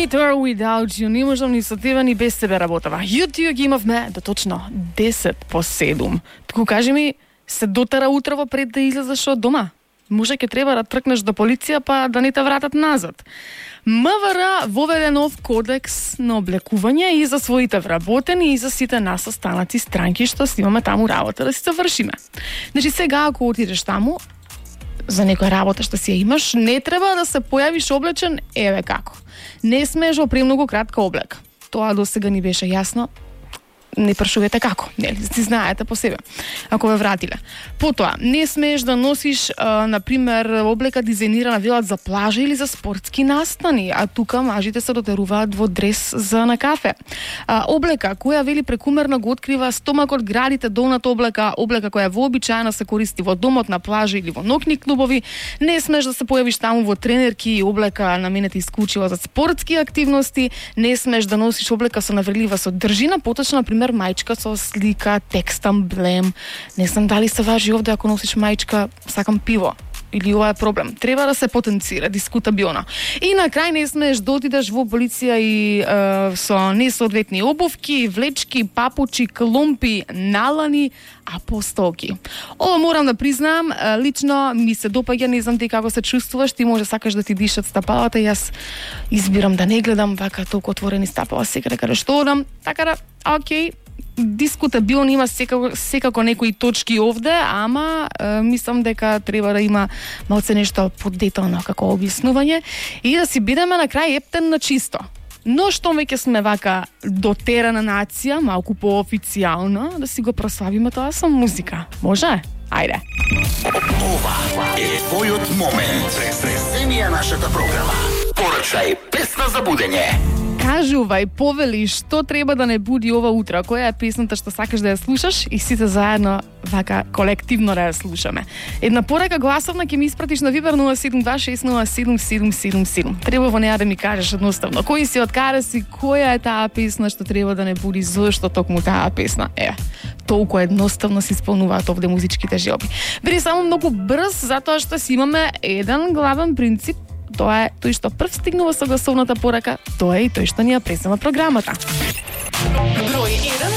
With or without you, не можам ни со тебе, ни без тебе работава. Јутио ги имавме до точно 6:50. Таку кажи ми, се дотера утрово пред да излезеш од дома? Може ќе треба да тркнеш до полиција, па да не те вратат назад. МВР воведе нов кодекс на облекување и за своите вработени и за сите нас останати странки што си имаме таму работа да си завршиме. Значи сега ако отидеш таму, за некоја работа што си ја имаш, не треба да се појавиш облечен еве како. Не смееш во премногу кратка облека. Тоа до сега ни беше јасно. Не прашувате како, нели? Си знаете по себе. Ако ве вратиле. Потоа, не смееш да носиш, например, облека дизајнирана велат за плажа или за спортски настани, а тука мажите се дотеруваат во дрес за на кафе. Облека која вели прекумерно го открива стомакот, градите долната облека која вообичаено се користи во домот, на плажа или во ноќни клубови, не смееш да се појавиш таму во тренерки и облека наменети исклучиво за спортски активности, не смееш да носиш облека со наврелива содржина, поточно, например, мајчка со слика, текст, амблем. Не знам дали се важи овде ако носиш мајчка сакам пиво. Или ова е проблем. Треба да се потенцира, дискутабилно. И на крај не смееш да отидеш во полиција и со несоодветни обувки, влечки, папучи, клумпи, налани, апостолки. Ова морам да признаам, лично ми се допаѓа, не знам ти како се чувствуваш, ти може сакаш да ти дишат стапалата, јас избирам да не гледам вака толку отворени стапала секаде каде што одам, така да, окей, дискутабилно има секако некои точки овде, ама мислам дека треба да има малце нешто подетално како објаснување и да си бидеме на крај ептен на чисто. Но што веќе сме вака дотерана нација, малку поофицијално, да си го прославиме тоа со музика. Може? Ајде. Ова е твојот момент. Пресенија нашата програма. Порачај песна за будење. Кажувај, повели, што треба да не буди ова утро, која е песната што сакаш да ја слушаш и сите заедно вака колективно да ја слушаме. Една порака гласовна ќе ми испратиш на Viber 072607777. Треба во неа да ми кажеш едноставно кој си, од каде си, која е таа песна што треба да не буди, зошто токму таа песна. Толку едноставно се исполнуваат овде музичките желби. Биди само многу брз, затоа што си имаме еден главен принцип. Тоа е тој што прв стигнува со гласовната порака, тоа е и тој што ни ја презема програмата. Број 1